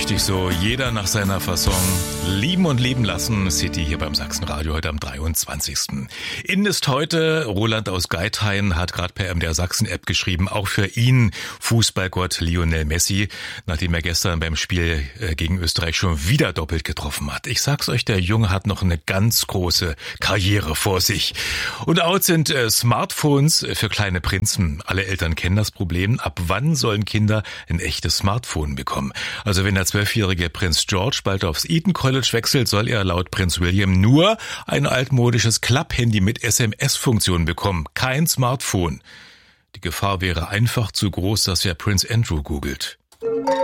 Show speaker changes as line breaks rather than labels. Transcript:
Richtig so, jeder nach seiner Fasson. Lieben und leben lassen, City hier beim Sachsenradio heute am 23. Innen ist heute, Roland aus Geithain hat gerade per MDR Sachsen-App geschrieben, auch für ihn Fußballgott Lionel Messi, nachdem er gestern beim Spiel gegen Österreich schon wieder doppelt getroffen hat. Ich sag's euch, der Junge hat noch eine ganz große Karriere vor sich. Und out sind Smartphones für kleine Prinzen. Alle Eltern kennen das Problem. Ab wann sollen Kinder ein echtes Smartphone bekommen? Also wenn der 12-jährige Prinz George bald aufs Eton College wechselt, soll er laut Prinz William nur ein altmodisches Klapphandy mit SMS-Funktion bekommen, kein Smartphone. Die Gefahr wäre einfach zu groß, dass er Prinz Andrew googelt.